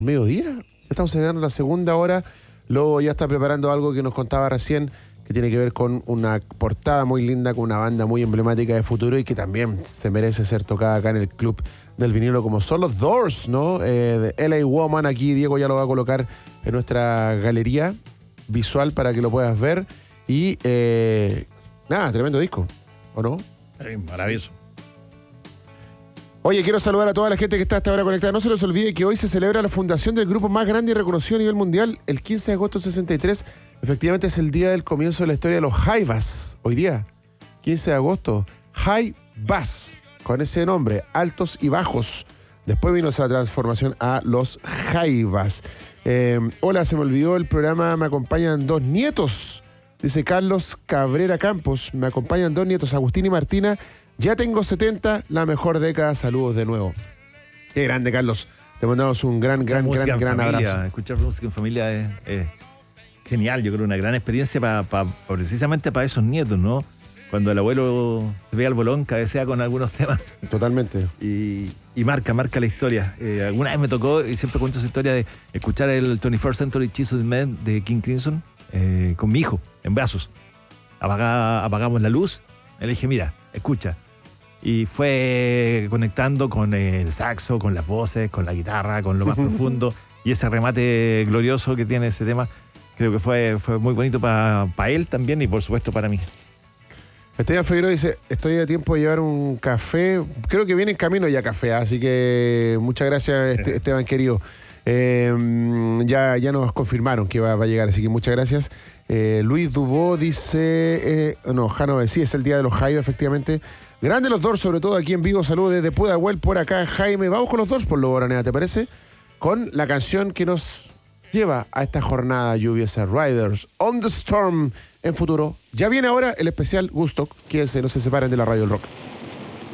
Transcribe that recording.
mediodía. Estamos celebrando la segunda hora. Lobo ya está preparando algo que nos contaba recién, que tiene que ver con una portada muy linda, con una banda muy emblemática de futuro y que también se merece ser tocada acá en el Club del Vinilo, como son los Doors, ¿no? De LA Woman. Aquí Diego ya lo va a colocar en nuestra galería visual para que lo puedas ver. Y nada, tremendo disco, ¿o no? Maravilloso. Oye, quiero saludar a toda la gente que está hasta ahora conectada. No se les olvide que hoy se celebra la fundación del grupo más grande y reconocido a nivel mundial, el 15 de agosto del 63. Efectivamente es el día del comienzo de la historia de los Jaivas. Hoy día, 15 de agosto, Jaivas, con ese nombre, altos y bajos. Después vino esa transformación a los Jaivas. Hola, se me olvidó el programa Me acompañan dos nietos, dice Carlos Cabrera Campos. Me acompañan dos nietos, Agustín y Martina. Ya tengo 70, la mejor década. Saludos de nuevo. Qué grande, Carlos. Te mandamos un gran abrazo. Escuchar música en familia es genial. Yo creo una gran experiencia precisamente para esos nietos, ¿no? Cuando el abuelo se ve al bolón, cabecea con algunos temas. Totalmente. Y marca la historia. Alguna vez me tocó, y siempre cuento esa historia, de escuchar el 21st Century Chisel Man de King Crimson con mi hijo, en brazos. Apagamos la luz. Le dije, mira, escucha. Y fue conectando con el saxo, con las voces, con la guitarra, con lo más profundo. Y ese remate glorioso que tiene ese tema, creo que fue muy bonito para él también y por supuesto para mí. Esteban Figueroa dice, estoy a tiempo de llevar un café. Creo que viene en camino ya café, así que muchas gracias, Esteban querido. Ya nos confirmaron que va a llegar, así que muchas gracias. Luis Dubó dice, sí, es el día de los Jaivas, efectivamente. Grande los Doors, sobre todo aquí en vivo. Saludos desde Pudahuel, por acá, Jaime. Vamos con los Doors por lo Aranea, ¿te parece? Con la canción que nos lleva a esta jornada lluviosa, Riders on the Storm, en futuro. Ya viene ahora el especial Woodstock. Quédense, no se separen de la Radio del Rock.